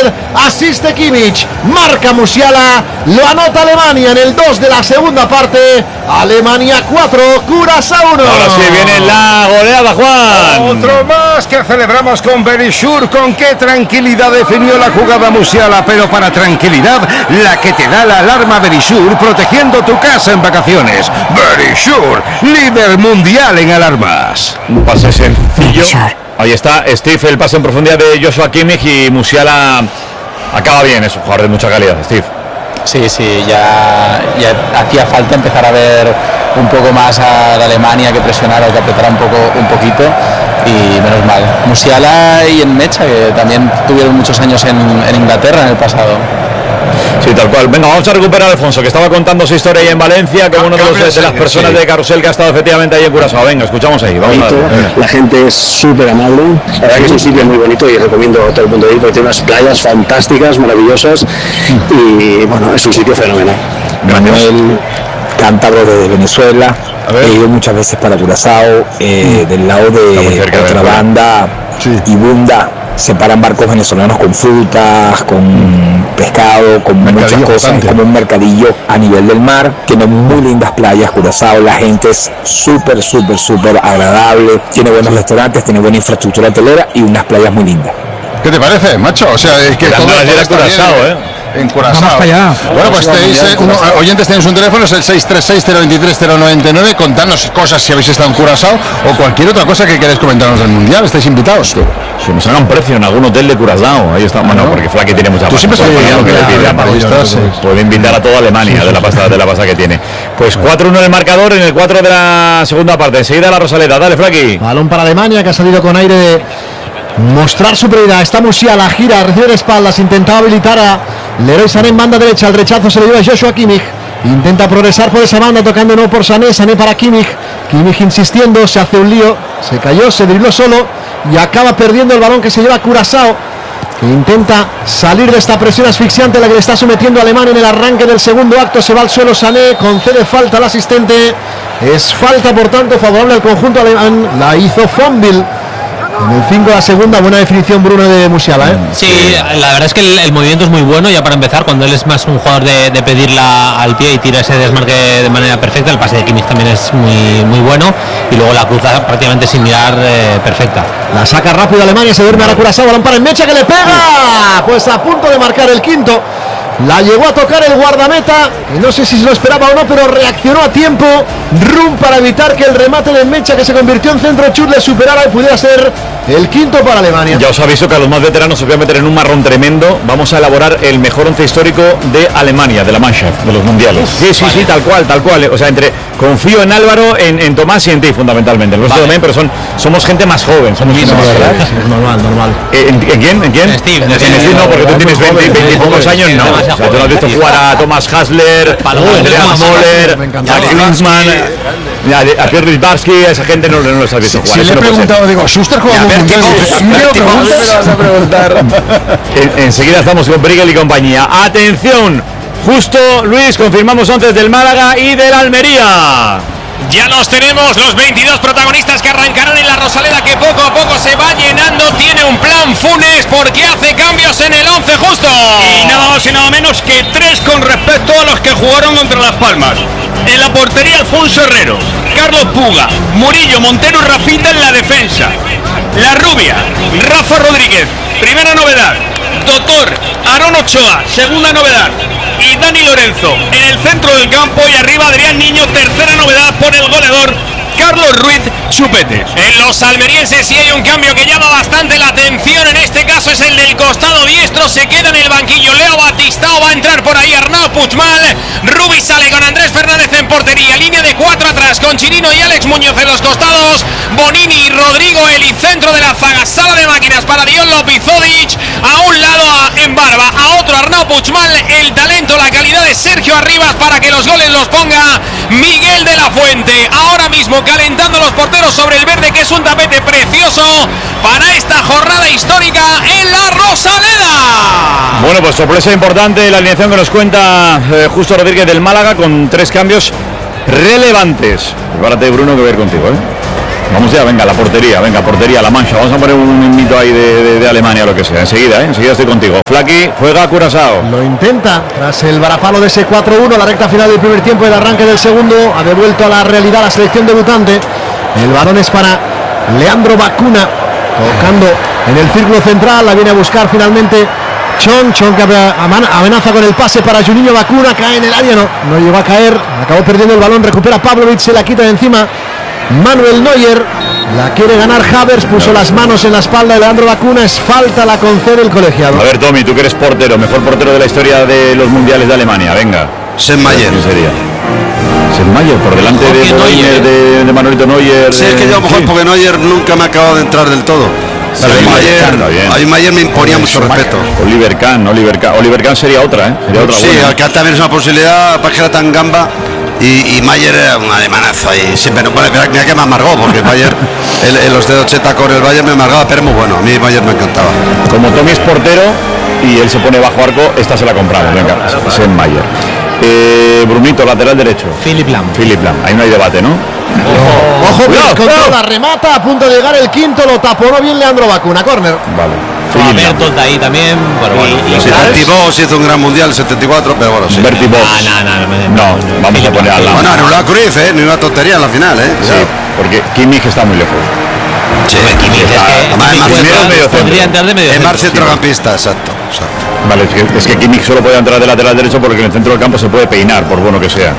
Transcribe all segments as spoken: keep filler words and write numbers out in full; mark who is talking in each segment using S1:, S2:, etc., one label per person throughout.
S1: pared, asiste Kimmich, marca Musiala, lo anota Alemania en el dos de la segunda parte. Alemania cuatro, Curazao uno.
S2: Ahora sí viene la goleada, Juan.
S3: Otro más que celebramos con Berisur. Con qué tranquilidad definió la jugada Musiala, pero para tranquilidad, la que te da la alarma Berisur, protegiendo tu casa en vacaciones. Berisur, líder mundial en alarmas.
S2: Un pase sencillo. Ahí está Steve, el pase en profundidad de Joshua Kimmich, y Musiala acaba bien, es un jugador de mucha calidad, Steve.
S4: Sí, sí, ya, ya hacía falta empezar a ver un poco más a la Alemania, que presionara o que apretara un poco, un poquito, y menos mal. Musiala y en Mecha, que también tuvieron muchos años en, en Inglaterra en el pasado.
S2: Sí, tal cual. Venga, vamos a recuperar a Alfonso, que estaba contando su historia ahí en Valencia, como uno de, los, de las personas sí. de Carrusel que ha estado efectivamente ahí en Curazao. Venga, escuchamos ahí. Vamos
S5: bonito,
S2: a
S5: la gente es súper amable. La verdad que es un sitio muy bonito y recomiendo a todo el mundo ir, porque tiene unas playas fantásticas, maravillosas, y bueno, es un sitio fenomenal.
S6: Manuel, cántabro de Venezuela, he ido muchas veces para Curazao, eh, del lado de Contrabanda sí. y Bunda. Se paran barcos venezolanos con frutas, con mm. pescado, con muchas cosas, bastante. Como un mercadillo a nivel del mar. Tiene muy lindas playas Curazao, la gente es súper, súper, súper agradable, tiene buenos sí. restaurantes, tiene buena infraestructura hotelera y unas playas muy lindas.
S3: ¿Qué te parece, macho? O sea, es que todo, todo está Curazao, bien, ¿eh? En Curazao.
S1: Vamos para allá.
S3: Bueno, pues tenéis, eh, uno, oyentes, tenéis un teléfono, es el seis tres seis, cero dos tres, cero nueve nueve. Contadnos cosas si habéis estado en Curazao o cualquier otra cosa que queráis comentarnos del Mundial. Estáis invitados.
S2: Si nos hagan precio en algún hotel de Curazao, ahí está. Bueno, porque Flaky tiene mucha
S3: pasta. Tú siempre estás poniendo que le pide periodistas.
S2: Puede invitar a toda Alemania sí, de la pasta de la pasta que tiene. Pues cuatro uno en el marcador en el cuatro de la segunda parte. Enseguida la Rosaleda. Dale, Flaky.
S1: Balón para Alemania, que ha salido con aire de mostrar superioridad. Está Musiala, gira, recibe de espaldas, intentaba habilitar a Leroy Sané en banda derecha. El rechazo se le lleva a Joshua Kimmich. Intenta progresar por esa banda, tocando no por Sané. Sané para Kimmich. Kimmich insistiendo, se hace un lío. Se cayó, se dribló solo y acaba perdiendo el balón, que se lleva a Curazao, que intenta salir de esta presión asfixiante a la que le está sometiendo a Alemania en el arranque del segundo acto. Se va al suelo Sané, concede falta al asistente. Es falta, por tanto, favorable al conjunto alemán. La hizo Fonville. En el cinco de la segunda, buena definición, Bruno, de Musiala, ¿eh?
S7: Sí, la verdad es que el, el movimiento es muy bueno, ya para empezar, cuando él es más un jugador de, de pedirla al pie y tira ese desmarque de manera perfecta. El pase de Kimmich también es muy, muy bueno, y luego la cruza prácticamente sin mirar, eh, perfecta.
S1: La saca rápido Alemania, se duerme a la Curazao, balón para el Mecha, que le pega, pues a punto de marcar el quinto. La llegó a tocar el guardameta, que no sé si se lo esperaba o no, pero reaccionó a tiempo Rum para evitar que el remate de Mecha, que se convirtió en centro chut, le superara y pudiera ser el quinto para Alemania.
S2: Ya os aviso que a los más veteranos se voy a meter en un marrón tremendo. Vamos a elaborar el mejor once histórico de Alemania, de la Mannschaft, de los mundiales. Uf, sí, sí, vale. sí, tal cual, tal cual. O sea, entre confío en Álvaro, en, en Tomás y en ti, fundamentalmente. Los vale. también, pero son, somos gente más joven. Somos gente más joven.
S1: Sí, normal, normal.
S2: ¿En, en quién? ¿En quién?
S7: En Steve.
S2: En Steve, Steve no, porque tú tienes veinte, veinte y pocos años, no. O sea, tú no has visto jugar a Thomas Hasler, a Andreas Moller, a Klinsmann, a Pierre Ribowski, a esa gente no, no los has visto jugar.
S3: Si le he preguntado, digo, Schuster juega un mundial.
S2: Me lo vas a preguntar. en, enseguida estamos con Brigel y compañía. Atención, justo Luis, confirmamos once del Málaga y del Almería.
S8: Ya los tenemos, los veintidós protagonistas que arrancarán en la Rosaleda, que poco a poco se va llenando. Tiene un plan Funes, porque hace cambios en el once justo.
S9: Y nada más y nada menos que tres con respecto a los que jugaron contra Las Palmas. En la portería, Alfonso Herrero, Carlos Puga, Murillo, Montero y Rafita en la defensa. La Rubia, Rafa Rodríguez, primera novedad. Doctor, Aarón Ochoa, segunda novedad. Y Dani Lorenzo en el centro del campo, y arriba Adrián Niño, tercera novedad por el goleador Carlos Ruiz Chupete.
S8: En los almerienses sí hay un cambio que llama bastante la atención. En este caso es el del costado diestro. Se queda en el banquillo Leo Batistao, va a entrar por ahí Arnau Puigmal. Rubi sale con Andrés Fernández en portería, línea de cuatro atrás con Chirino y Alex Muñoz en los costados. Bonini y Rodrigo Eli, centro de la zaga. Sala de máquinas para Dion Lopizodic. A un lado a, en barba, a otro Arnau Puigmal. El talento, la calidad de Sergio Arribas para que los goles los ponga Miguel de la Fuente. Ahora mismo calentando los porteros sobre el verde, que es un tapete precioso para esta jornada histórica en la Rosaleda.
S2: Bueno, pues sorpresa importante la alineación que nos cuenta eh, Justo Rodríguez del Málaga, con tres cambios relevantes. Prepárate, Bruno, que voy a ir contigo, ¿eh? Vamos ya, venga, la portería, venga, portería, la mancha. Vamos a poner un mito ahí de, de, de Alemania o lo que sea. Enseguida, ¿eh? Enseguida estoy contigo. Flaky, juega Curazao.
S1: Lo intenta, tras el varapalo de ese cuatro uno, la recta final del primer tiempo y el arranque del segundo. Ha devuelto a la realidad la selección debutante. El balón es para Leandro Bacuna, tocando en el círculo central. La viene a buscar finalmente Chon. Chon que amenaza con el pase para Juninho Bacuna. Cae en el área, no, no llegó a caer. Acabó perdiendo el balón, recupera Pavlovic, se la quita de encima Manuel Neuer, la quiere ganar Havertz, puso las manos en la espalda de Leandro Bacuna, es falta, la concede el colegiado.
S2: A ver, Tommy, tú que eres portero, mejor portero de la historia de los mundiales de Alemania, venga.
S3: Sennmayer.
S2: ¿Quién sería? Sennmayer, por delante de, Neuer, de, de Manuelito Neuer.
S3: Sí,
S2: de...
S3: es que yo a lo mejor
S2: sí.
S3: porque Neuer nunca me ha acabado de entrar del todo.
S2: Sí,
S3: Pero
S2: Mayer,
S3: a mí Mayer me imponía mucho respeto.
S2: Oliver Kahn, Oliver Kahn, Oliver Kahn sería otra, ¿eh? Sería otra
S3: sí,
S2: buena.
S3: acá también es una posibilidad, para que era tan gamba. Y, y Mayer era un alemanazo y siempre, bueno, mira, mira que me amargó, porque Mayer, el, el, los de ochenta con el Bayern me amargaba, pero muy bueno, a mí Mayer me encantaba.
S2: Como Tommy es portero y él se pone bajo arco, esta se la compramos, venga, Sennmayer. Eh, Brunito, lateral derecho.
S7: Philipp Lahm.
S2: Philipp Lahm, ahí no hay debate, ¿no?
S1: Ojo, ojo,
S2: Cuidado,
S1: con
S2: cuidado.
S1: toda, remata, a punto de llegar el quinto, lo taponó bien Leandro Bacuna, córner.
S2: Vale.
S7: A Bertolt ahí también, pero bueno.
S3: Y, y Berti Vos hizo un gran mundial el setenta y cuatro, pero bueno, sí.
S2: Berti Vos.
S7: Ah, no, no, no,
S2: No, vamos a poner a Lahm.
S3: Bueno, anuló a Cruyff, ¿eh? Ni una tontería en la final, ¿eh?
S2: Sí, porque Kimmich está muy lejos.
S3: Sí,
S7: Kimmich es que
S3: además,
S7: Kimmich
S3: además,
S7: podría-
S2: medio centro.
S7: podría entrar de medio
S3: es
S7: centro.
S3: más centrocampista, exacto, exacto.
S2: Vale, es que, es que Kimmich solo puede entrar de lateral derecho porque en el centro del campo se puede peinar, por bueno que sea.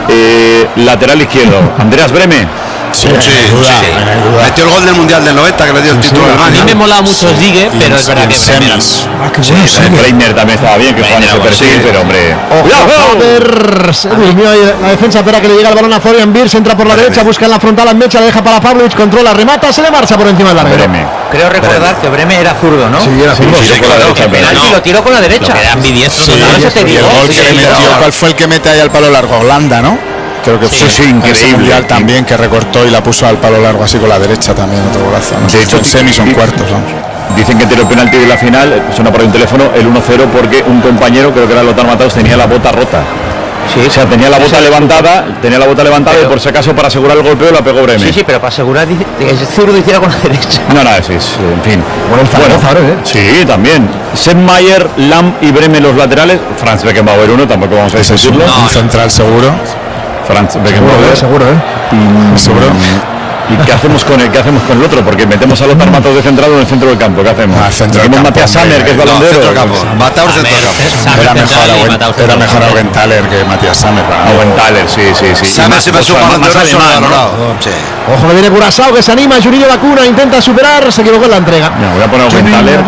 S2: Eh, lateral izquierdo, Andreas Breme.
S3: Sí, sí, sí. Metió el gol del mundial del noventa que le dio el título a
S7: A mí
S3: Alemania.
S7: me mola mucho Ziege, pero es verdad que Bremer-
S1: Ah, qué
S3: Sí,
S1: bueno,
S3: sí,
S1: sí.
S2: Breiner también estaba bien, que juega en ese
S7: Breiner,
S2: perfil,
S3: sí.
S2: pero hombre.
S1: Ojo, Havertz, se durmió ahí la defensa, espera que le llega el balón a Florian Wirtz, entra por la derecha, busca en la frontal a Mecha, la deja para Pavlovic, controla, remata, se le marcha por encima del larguero.
S2: Breme.
S10: Creo recordar que Breme era zurdo, ¿no?
S1: Sí, era zurdo.
S2: Sí,
S3: Sí,
S2: con la
S3: claro,
S2: derecha,
S3: que
S2: pero
S10: Penalti
S2: no.
S10: lo tiró con la derecha.
S7: Lo que era ambidiestro
S10: Sí,
S7: total.
S10: eso te
S6: Y el
S10: digo.
S6: gol que
S10: Sí,
S6: le metió,
S10: claro.
S6: ¿cuál fue el que mete ahí al palo largo? Holanda, ¿no? Creo que
S2: Sí,
S6: fue
S2: sí,
S6: en ese
S2: increíble.
S6: mundial también, que recortó y la puso al palo largo así con la derecha también, otro golazo. No
S2: De
S6: sé,
S2: hecho,
S6: son semis, son
S2: di-
S6: cuartos, vamos.
S2: Dicen que tiró el penalti de la final, eh, suena por ahí un teléfono, el uno cero porque un compañero, creo que era Lothar Matthaus, tenía la bota rota.
S10: Sí,
S2: O sea, tenía la bota levantada, tenía la bota levantada y
S10: Pero-
S2: por si acaso para asegurar el golpeo la pegó Breme.
S10: sí, sí, pero para asegurar dice- que el zurdo hiciera con la derecha.
S2: No, no, sí, sí, en fin.
S1: Bueno, el Zaragoza ahora, ¿eh?
S2: Sí, también. Sennmayer, Lahm y Breme los laterales. Franz Beckenbauer uno, tampoco vamos a
S6: Ese es un,
S2: discutirlo.
S6: un central seguro.
S2: Franz
S1: Seguro,
S2: Beckenbauer.
S1: ¿eh? Seguro, ¿eh?
S6: Seguro.
S2: ¿Y qué hacemos con el, qué hacemos con el otro? Porque metemos a Lothar Matthaus de centrado en el centro del campo. ¿Qué hacemos?
S6: Ah, centro del
S2: Metemos
S6: campo,
S2: Matías
S6: hombre,
S2: Sammer, que es
S6: no,
S3: No,
S2: balón de
S3: centro
S2: oro.
S3: campo. Mataos centro campo.
S7: Sammer
S6: Era mejor,
S7: central y
S6: Auen-
S7: Matthaus
S6: era
S7: central.
S6: mejor Augenthaler que Matías Sammer. para mí.
S2: Aguentaler, sí, sí, sí. Y
S3: Sammer
S2: más-
S3: se pasó un
S2: más-
S3: balón de
S2: más
S3: oro
S2: alemán, ¿no?
S3: sobrevalorado. Sí.
S1: Ojo que viene Curazao, que se anima, Juninho Bacuna, intenta superar, se equivocó en la entrega.
S2: No, voy a poner Aguentaler.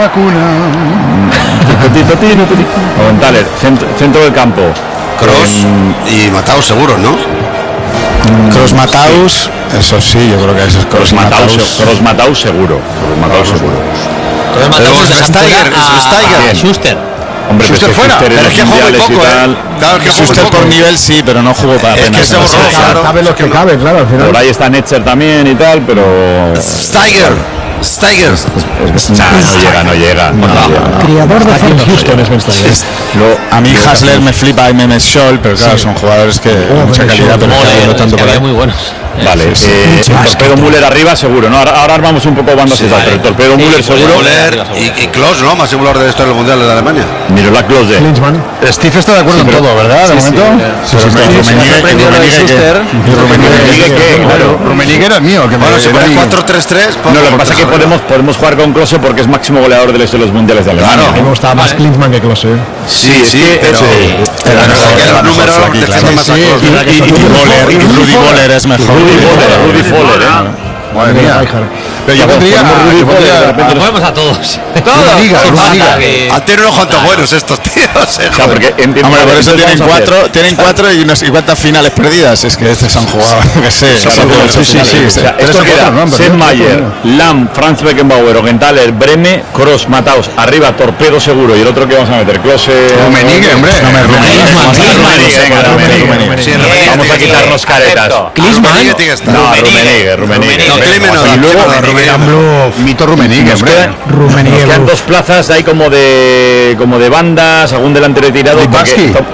S2: Aguentaler, centro, centro del campo.
S3: Kroos y Mataos seguro, ¿no?
S6: Kroos Matthaus, eso sí, yo creo que ese es Kroos
S2: Kroos Matthaus,
S6: Matthaus.
S2: Kroos Matthaus seguro. Kroos Matthaus seguro.
S7: Entonces
S3: Pero
S7: Matthaus dejan
S3: Schweinsteiger,
S7: fuera a-
S3: Schweinsteiger.
S7: a Schuster.
S2: Hombre,
S3: Schuster
S2: pero es que
S3: fuera,
S2: Schuster en
S3: pero
S2: los
S3: es que jugó muy
S2: mundiales y
S3: poco, ¿eh?
S2: tal.
S3: Claro, es que jugó muy
S6: Schuster
S3: poco.
S6: por nivel sí, pero no jugó para
S3: Es que
S6: apenas.
S3: se
S6: en
S3: borró,
S6: ese-
S3: claro.
S1: Cabe los que
S3: no.
S1: cabe, claro, al final.
S2: Por ahí está Netzer también y tal, pero.
S3: Steiger. Steiger.
S2: Nah, no llega, no llega. No llega.
S1: Criador de Fort Houston es Schweinsteiger.
S6: Lo- a mí
S2: Luego
S6: Hasler
S2: también-
S6: me flipa y Mehmet Scholl, pero claro, son jugadores que
S1: Oh,
S6: mucha
S1: Mehmet
S6: calidad,
S1: Scholl.
S6: pero que
S7: Moller,
S6: no
S7: es
S6: tanto
S7: que
S6: por
S7: había
S6: ahí.
S7: muy buenos.
S2: Vale,
S6: Sí, sí.
S2: eh,
S6: Mucho
S2: el
S6: más
S2: torpedo
S6: que-
S2: Müller arriba seguro, ¿no? Ahora, ahora armamos un poco bandas y tal,
S7: vale.
S2: pero el torpedo
S7: Sí,
S2: Müller
S7: pues,
S2: seguro.
S3: Müller y, y Klose, ¿no? Más singular de la historia de los mundiales de Alemania.
S2: Miroslav Klose.
S1: Klinsmann.
S6: Steve está de acuerdo en todo, ¿verdad? De momento. Sí, sí,
S10: Me sorprendió lo de Schuster.
S2: Rummenigge, que, claro.
S6: Rummenigge era mío, que
S3: Bueno,
S6: me
S3: se
S6: era
S3: pone
S6: mi-
S3: cuatro tres tres.
S2: No, lo que pasa es que podemos, podemos jugar con Klose porque es máximo goleador de la historia de los mundiales de Alemania.
S1: A mí me gustaba más Klinsmann que Klose. ¿eh?
S3: Sí, sí, pero.
S6: Era mejor,
S3: que
S6: era
S3: los
S6: mejor
S3: números
S6: Flaky,
S3: defienden
S6: claro.
S3: más a
S6: Sí,
S3: Klose.
S6: y- y- y Boller, y Rudy Boller es mejor.
S2: Rudy Voller, Rudy Voller, ¿eh?
S6: Madre mía. Pero yo pondría,
S2: ponemos Rudy
S6: yo
S2: Voller, de
S6: pondría
S2: repente
S7: Los ponemos a todos.
S10: Todos.
S6: Liga,
S10: Sin
S6: una
S10: falta
S6: liga.
S10: que-
S3: Ah, tienen unos cuantos buenos estos tíos. eh,
S2: O sea,
S3: joder.
S2: porque entiendo.
S6: Hombre, por eso
S2: entonces
S6: tienen
S2: vamos a hacer-
S6: cuatro, tienen cuatro y, unos, y cuántas finales perdidas. Es que estos han jugado, que sé.
S2: Claro,
S6: son
S2: claro,
S6: ocho
S2: sí, sí,
S6: finales,
S2: sí.
S6: yo
S2: O
S6: qué
S2: sea,
S6: sé.
S2: esto
S6: Tres o
S2: queda
S6: cuatro, ¿no?
S2: Sennmayer, Lahm, Franz Beckenbauer, Augenthaler, Breme, Kroos, Matthaus, arriba torpedo seguro. Y el otro que vamos a meter, Klose.
S6: Rummenigge, hombre. No me Rummenigge.
S2: Vamos a Rummenigge, venga, Rummenigge.
S3: Sí, Rummenigge
S2: Vamos a
S3: tiene que
S2: quitarnos
S3: estar.
S2: caretas.
S3: Rummenigge tiene que estar.
S2: No, Rummenigge, Rummenigge.
S3: No, Klimen no,
S2: Y luego
S3: Rummenigge.
S6: Mito Rummenigge,
S2: nos
S6: hombre.
S2: quedan, nos quedan dos plazas ahí como de como de bandas, algún delantero tirado.
S6: Littbarski.
S2: porque-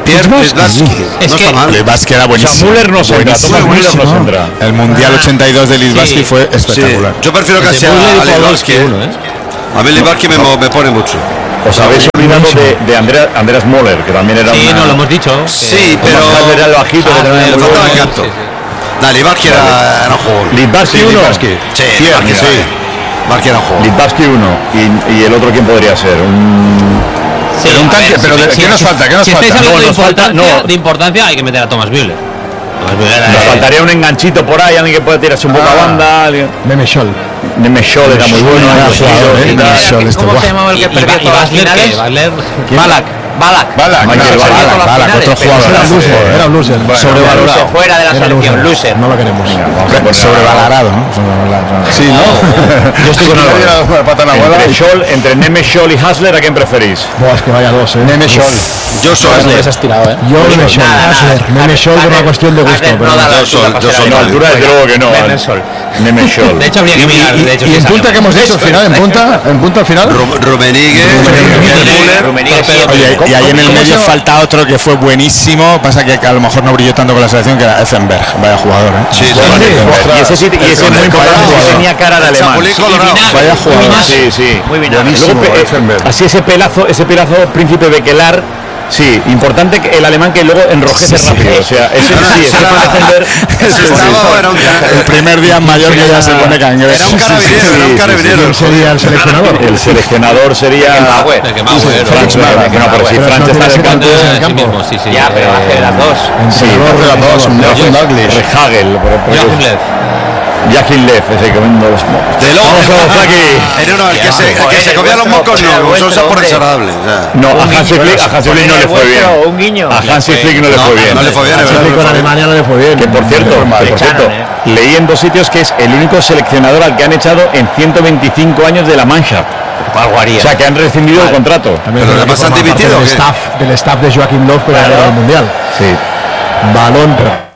S3: Pierre Littbarski.
S7: Es
S3: No
S7: que-
S3: está mal.
S11: Littbarski era buenísimo.
S2: O sea, Müller no se entra,
S11: Buenísimo.
S2: Thomas Müller no se entra.
S11: El Mundial ochenta y dos de Littbarski
S7: Sí.
S11: fue
S3: Sí.
S11: espectacular.
S3: Yo prefiero
S7: Entre
S3: casi a,
S7: Müller y
S3: a Littbarski.
S7: Podolski uno, ¿eh?
S3: A mí Littbarski me, mo- me pone mucho.
S2: Os habéis olvidado de, de Andrea, Andreas Moller, que también era
S7: Sí,
S2: una...
S7: no lo hemos dicho. que-
S3: Sí,
S2: Thomas
S3: pero
S2: Hasler era el bajito, que
S7: Ah,
S2: también
S7: el
S2: era muy
S3: faltaba
S2: bueno.
S3: el canto.
S7: Sí, sí.
S3: Nah, Littbarski era, era un juego.
S2: Littbarski
S3: Sí,
S2: uno.
S3: Littbarski. Sí,
S2: Pierre,
S3: Littbarski,
S2: sí.
S3: sí. Littbarski era un juego.
S2: Littbarski uno. Y, y el otro, ¿quién podría ser? Un...
S7: Sí,
S11: Pero un
S7: a
S11: tanque,
S7: ver,
S11: pero
S7: si-
S11: ¿de-
S7: si-
S11: qué nos
S7: si-
S11: falta? ¿Qué nos
S7: si estáis
S11: falta?
S7: hablando
S2: No,
S7: de,
S2: nos falta-
S7: importancia,
S2: no.
S7: de importancia, hay que meter a Thomas Müller. Thomas Müller era-
S2: Nos faltaría un enganchito por ahí, alguien que pueda tirarse un poco a banda. Alguien...
S1: Meme Scholl.
S2: Neme Scholl era muy bueno.
S1: Era
S2: Algo
S1: jugador,
S2: así,
S1: ¿eh?
S2: y tal.
S1: Scholl, este,
S10: ¿Cómo
S1: buah.
S10: se llamaba el
S7: Y,
S10: que
S7: y,
S10: perdió
S7: y
S10: todas las
S7: Basler,
S10: finales?
S7: ¿qué? Basler-
S10: Balak. Balak.
S11: Balak,
S2: Michael
S11: no,
S2: Balak,
S11: Balak, Balak, otro jugador.
S1: Era un loser, era un loser.
S10: Sobrevalorado. Fuera de la
S1: Era
S10: selección,
S1: loser.
S10: loser.
S1: No lo queremos.
S2: Vamos a poner a-
S11: Sobrevalorado, ¿no? Sobrevalorado. Sí, ¿no?
S2: Yo estoy con Álvaro.
S11: la pata en la bola.
S2: Entre Scholl, entre Neme Scholl y Hasler, ¿a quién preferís?
S1: Buah, es que vaya dos, eh.
S11: Neme Scholl.
S3: Yo soy
S4: Has estirado, ¿eh?
S1: Yo Meme Scholl.
S10: Nada, nada.
S1: Hasler. Meme Scholl por una
S10: Hasler-
S1: cuestión de gusto.
S10: Hasler
S1: Pero
S10: no da la
S3: Yo soy-
S10: altura para
S3: yo
S10: ser
S3: soy
S2: No,
S10: alemán.
S2: altura desde luego que no.
S10: Neme Scholl.
S2: Neme Scholl.
S7: De hecho, habría que mirar. De hecho,
S11: ¿Y
S7: si
S11: en
S7: es
S11: punta
S7: alemán.
S11: que hemos dicho al final? ¿En punta? ¿En punta al final?
S3: Ru- Rummenigge,
S10: Rummenigge, Rummenigge siempre.
S11: Oye, y ahí en el
S7: ¿Cómo
S11: medio
S7: se llama?
S11: falta otro que fue buenísimo. Pasa que a lo mejor no brilló tanto con la selección, que era Effenberg. Vaya jugador, ¿eh?
S3: Sí, sí,
S11: Bueno,
S3: sí.
S11: Effenberg.
S2: Y ese sí, y ese muy importante,
S11: jugador.
S2: tenía cara de
S3: El
S2: alemán.
S3: Chapulín
S2: Sí,
S3: Colorado.
S7: vinagre.
S11: Vaya jugador.
S2: Sí, sí.
S10: Muy bien.
S2: Luego, pe- eh,
S11: Effenberg.
S2: así ese pelazo, ese pelazo príncipe Bekelar. Sí, importante que el alemán que luego enrojece rápido. O sea, ese sí, ese para defender.
S3: Ese estaba, era un
S11: El primer día en Mallorca ya se pone cangrejo.
S3: Era un carabinero, era un carabinero.
S1: ¿quién sería el seleccionador?
S2: El seleccionador sería.
S7: De que Bauer,
S2: Franz
S7: o-
S2: Beckenbauer. No, pero si
S1: Pero
S2: Franz
S1: no
S2: está
S1: tiene
S2: en el campo.
S1: sentido.
S7: Eh,
S1: en el
S7: sí
S1: campo.
S7: mismo, sí, sí.
S10: Ya, pero hace las dos.
S2: Sí,
S1: Entrenador
S11: hace las dos, un Joachim Douglas.
S2: Rehagel. por- por-
S7: Joachim Löw.
S2: Joachim Löw, ese que comiendo los mocos.
S3: De luego,
S2: Vamos a los aquí.
S3: Eh, no, no, el que se, el que se comía los mocos no, son sabores agradables. o sea.
S2: No, a Hansi Flick, a Hansi Flick no le fue bien.
S10: Un guiño.
S2: A Hansi Flick no le fue bien.
S3: No le fue bien, es
S1: Sí,
S3: verdad.
S1: con Alemania no le fue bien.
S2: Que por cierto, que por
S10: Le
S2: cierto,
S10: echaron, ¿eh?
S2: leí en dos sitios que es el único seleccionador al que han echado en ciento veinticinco años de la Mannschaft. O sea, que han rescindido el contrato.
S1: También
S3: Pero
S1: es
S3: los demás
S1: que forma
S3: han
S1: parte
S3: dimitido,
S1: del
S3: ¿o qué?
S1: staff, del staff de Joaquim Löw, pero
S2: Claro.
S1: del Mundial.
S2: Sí.
S1: Balón, pero